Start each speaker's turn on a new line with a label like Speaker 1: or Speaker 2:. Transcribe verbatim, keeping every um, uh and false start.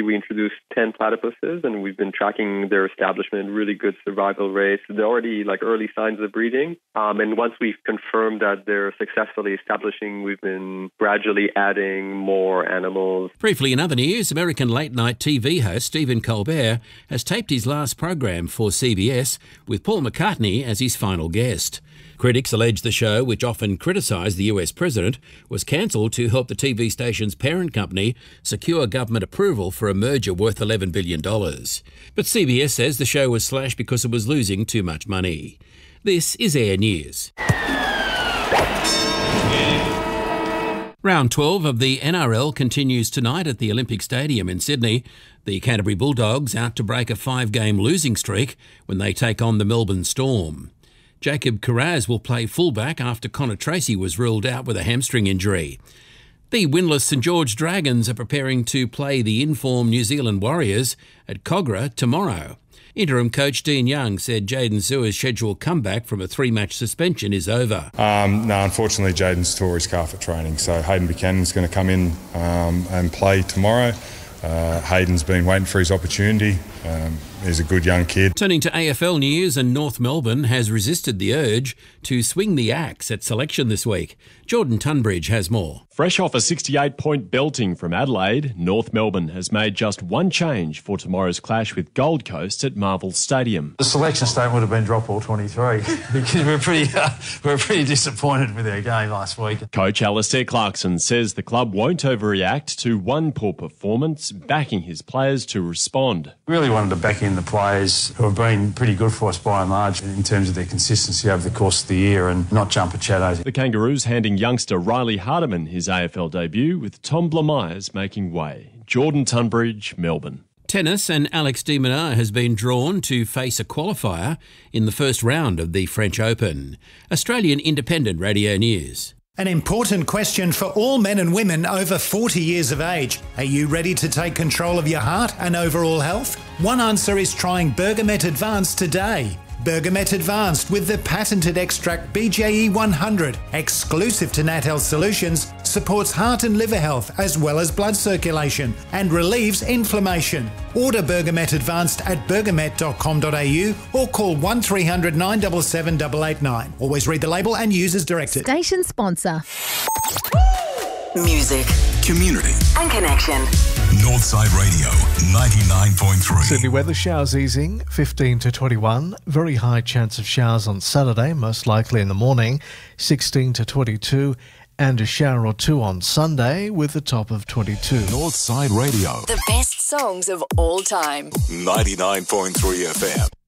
Speaker 1: we introduced ten platypuses, and we've been tracking their establishment, really good survival rates. They're already like early signs of breeding. Um, and once we've confirmed that they're successfully establishing, we've been gradually adding more animals.
Speaker 2: Briefly in other news, American late-night T V host Stephen Colbert has taped his last program for C B S with Paul McCartney as his final guest. Critics allege the show, which often criticised the U S president, was cancelled to help the T V station's parent company secure government approval for a merger worth eleven billion dollars. But C B S says the show was slashed because it was losing too much money. This is Air News. Round twelve of the N R L continues tonight at the Olympic Stadium in Sydney. The Canterbury Bulldogs out to break a five-game losing streak when they take on the Melbourne Storm. Jacob Kiraz will play fullback after Connor Tracy was ruled out with a hamstring injury. The winless St George Dragons are preparing to play the in-form New Zealand Warriors at Kogarah tomorrow. Interim coach Dean Young said Jaden Sewer's scheduled comeback from a three-match suspension is over.
Speaker 3: Um, no, unfortunately, Jaden's tore his calf at training, so Hayden Buchanan's going to come in um, and play tomorrow. Uh, Hayden's been waiting for his opportunity. Um, he's a good young kid.
Speaker 2: Turning to A F L news, and North Melbourne has resisted the urge to swing the axe at selection this week. Jordan Tunbridge has more.
Speaker 4: Fresh off a sixty-eight point belting from Adelaide, North Melbourne has made just one change for tomorrow's clash with Gold Coast at Marvel Stadium.
Speaker 5: The selection statement would have been drop all twenty-three because we're pretty, uh, we're pretty disappointed with our game last week.
Speaker 4: Coach Alistair Clarkson says the club won't overreact to one poor performance, backing his players to respond.
Speaker 5: Really wanted to back in the players who have been pretty good for us by and large in terms of their consistency over the course of the year and not jump at shadows.
Speaker 4: The Kangaroos handing youngster Riley Hardiman his A F L debut, with Tom Blamires making way. Jordan Tunbridge, Melbourne.
Speaker 2: Tennis, and Alex de Minaur has been drawn to face a qualifier in the first round of the French Open. Australian Independent Radio News.
Speaker 6: An important question for all men and women over forty years of age. Are you ready to take control of your heart and overall health? One answer is trying Bergamet Advanced today. Bergamet Advanced with the patented extract B J E one hundred, exclusive to Nat Health Solutions, supports heart and liver health as well as blood circulation and relieves inflammation. Order Bergamet Advanced at bergamet dot com dot a u or call one three hundred nine seven seven eight eight nine. Always read the label and use as directed.
Speaker 7: Station sponsor.
Speaker 8: Music,
Speaker 9: community
Speaker 8: and connection.
Speaker 9: Northside Radio ninety-nine point three.
Speaker 10: Sydney weather, showers easing, fifteen to twenty-one. Very high chance of showers on Saturday, most likely in the morning, sixteen to twenty-two. And a shower or two on Sunday with a top of twenty-two.
Speaker 9: Northside Radio.
Speaker 8: The best songs of all time.
Speaker 9: ninety-nine point three F M.